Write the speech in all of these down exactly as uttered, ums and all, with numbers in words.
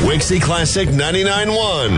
Wixie Classic ninety-nine point one.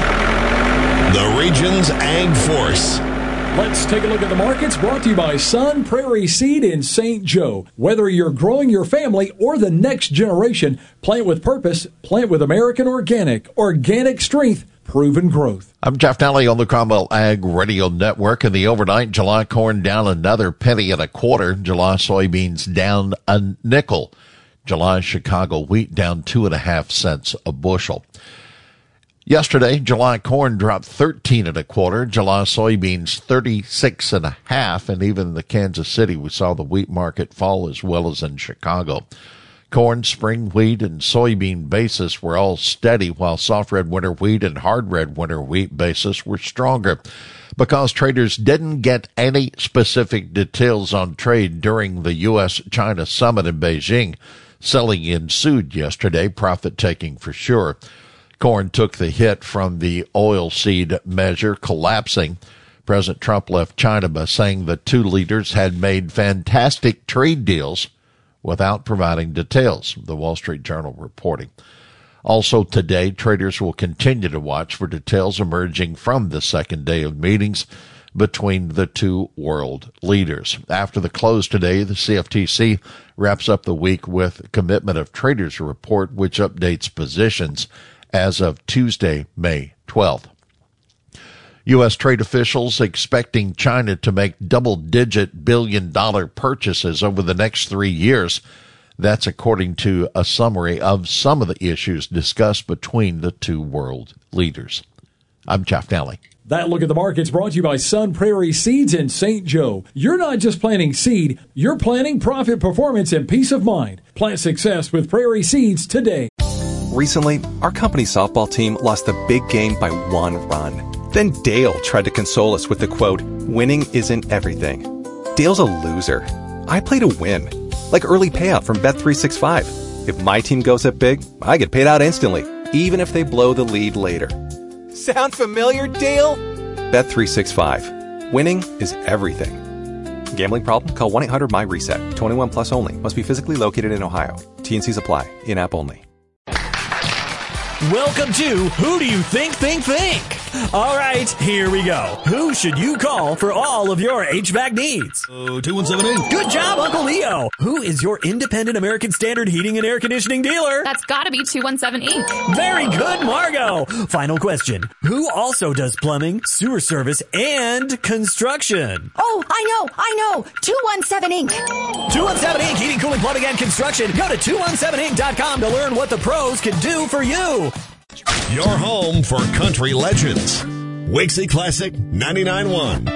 The region's Ag Force. Let's take a look at the markets, brought to you by Sun Prairie Seed in Saint Joe. Whether you're growing your family or the next generation, plant with purpose, plant with American Organic. Organic strength, proven growth. I'm Jeff Nally on the Cromwell Ag Radio Network. In the overnight, July corn down another penny and a quarter. July soybeans down a nickel. July Chicago wheat down two and a half cents a bushel. Yesterday, July corn dropped thirteen and a quarter. July soybeans thirty-six and a half. And even in the Kansas City, we saw the wheat market fall as well as in Chicago. Corn, spring wheat, and soybean basis were all steady, while soft red winter wheat and hard red winter wheat basis were stronger. Because traders didn't get any specific details on trade during the U S China summit in Beijing, selling ensued yesterday, profit-taking for sure. Corn took the hit from the oilseed measure collapsing. President Trump left China by saying the two leaders had made fantastic trade deals without providing details, the Wall Street Journal reporting. Also today, traders will continue to watch for details emerging from the second day of meetings between the two world leaders. After the close today, the C F T C wraps up the week with Commitment of Traders report, which updates positions as of Tuesday, May twelfth. U S trade officials expecting China to make double-digit billion-dollar purchases over the next three years. That's according to a summary of some of the issues discussed between the two world leaders. I'm Jeff Nally. That look at the markets brought to you by Sun Prairie Seeds in Saint Joe. You're not just planting seed, you're planting profit, performance, and peace of mind. Plant success with Prairie Seeds today. Recently, our company softball team lost a big game by one run. Then Dale tried to console us with the quote, "Winning isn't everything." Dale's a loser. I play to win. Like early payout from Bet three sixty-five. If my team goes up big, I get paid out instantly, even if they blow the lead later. Sound familiar, Dale? Bet three sixty-five. Winning is everything. Gambling problem? Call one eight hundred M Y reset. twenty-one plus only. Must be physically located in Ohio. T and Cs apply. In-app only. Welcome to Who Do You Think Think Think? All right, here we go. Who should you call for all of your H V A C needs? Oh, two one seven eight. Good job, Uncle Leo. Who is your independent American Standard heating and air conditioning dealer? That's gotta be two one seven Incorporated. Very good, Margo. Final question. Who also does plumbing, sewer service, and construction? Oh, I know, I know. two one seven Incorporated. two one seven Incorporated. Heating, cooling, plumbing, and construction. Go to two one seven inc dot com to learn what the pros can do for you. Your home for country legends. Wixie Classic ninety-nine point one.